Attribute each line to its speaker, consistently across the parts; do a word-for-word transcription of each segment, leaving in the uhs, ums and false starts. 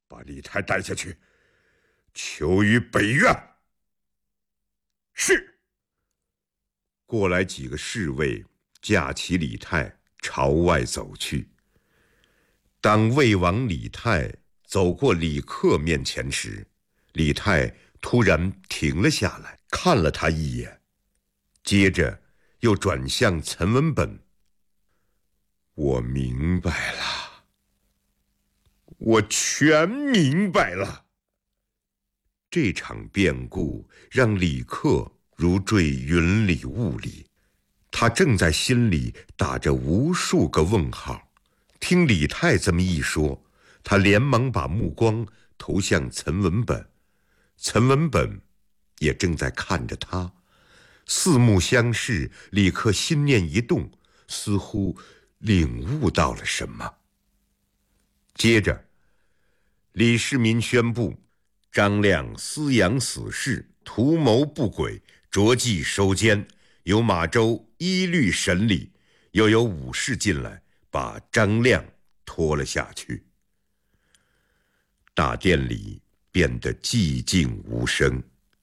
Speaker 1: 把李泰带下去，囚于北院。是。过来几个侍卫架起李泰朝外走去。当魏王李泰走过李克面前时，李泰突然停了下来，看了他一眼，接着又转向陈文本。我明白了，我全明白了。这场变故让李克如坠云里雾里，他正在心里打着无数个问号。听李泰这么一说，他连忙把目光投向陈文本，陈文本也正在看着他，四目相视，李克心念一动，似乎领悟到了什么。接着，李世民宣布张亮私养死士，图谋不轨，着即收监，由马周一律审理。又有武士进来，把张亮拖了下去。大殿里变得寂静无声。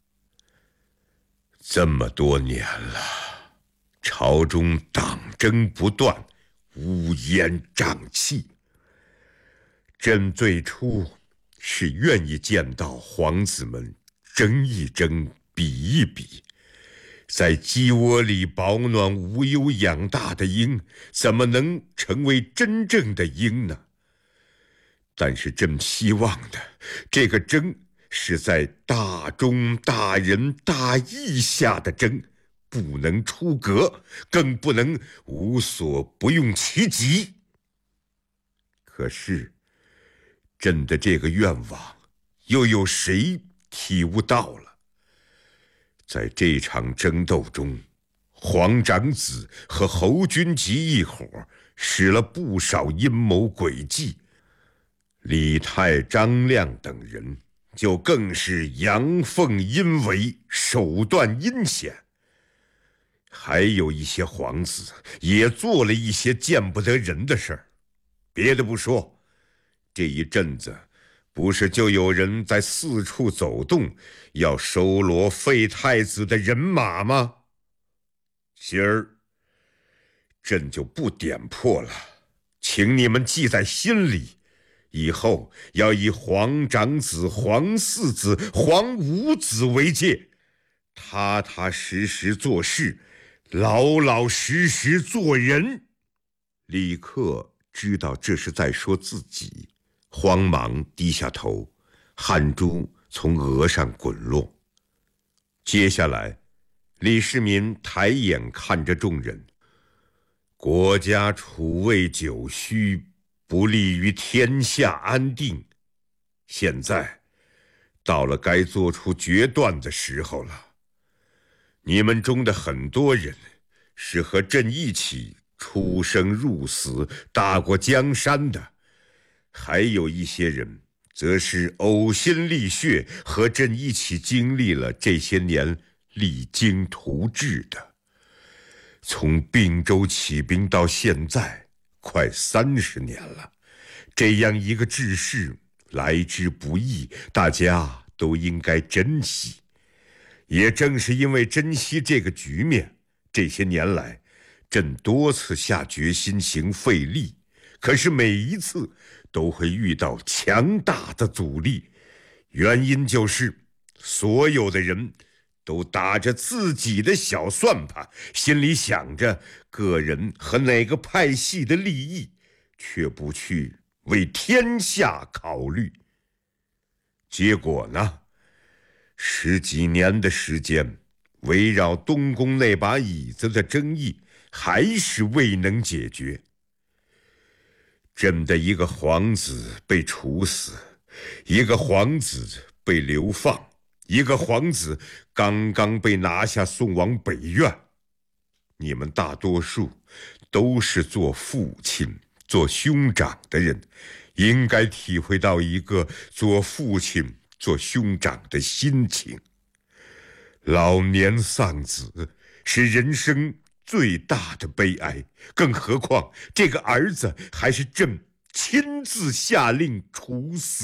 Speaker 1: 这么多年了，朝中党争不断，乌烟瘴气。朕最初是愿意见到皇子们争一争，比一比。在鸡窝里保暖无忧养大的鹰，怎么能成为真正的鹰呢？但是朕希望的这个争，是在大忠大仁大义下的争，不能出格，更不能无所不用其极。可是朕的这个愿望，又有谁体悟到了？在这场争斗中，皇长子和侯君集一伙，使了不少阴谋诡计。李泰、张亮等人就更是阳奉阴违，手段阴险。还有一些皇子也做了一些见不得人的事儿。别的不说，这一阵子不是就有人在四处走动，要收罗废太子的人马吗？今儿朕就不点破了，请你们记在心里，以后要以皇长子、皇四子、皇五子为戒，踏踏实实做事，老老实实做人。李克知道这是在说自己，慌忙低下头，汗珠从额上滚落。接下来，李世民抬眼看着众人，国家储位久虚，不利于天下安定。现在到了该做出决断的时候了。你们中的很多人是和朕一起出生入死，打过江山的，还有一些人则是呕心沥血，和朕一起经历了这些年励精图治的。从并州起兵到现在，快三十年了，这样一个志士来之不易，大家都应该珍惜。也正是因为珍惜这个局面，这些年来，朕多次下决心行费力，可是每一次都会遇到强大的阻力，原因就是所有的人都打着自己的小算盘，心里想着个人和哪个派系的利益，却不去为天下考虑。结果呢，十几年的时间，围绕东宫那把椅子的争议还是未能解决。朕的一个皇子被处死，一个皇子被流放，一个皇子刚刚被拿下送往北院。你们大多数都是做父亲、做兄长的人，应该体会到一个做父亲、做兄长的心情。老年丧子是人生最大的悲哀，更何况这个儿子还是朕亲自下令处死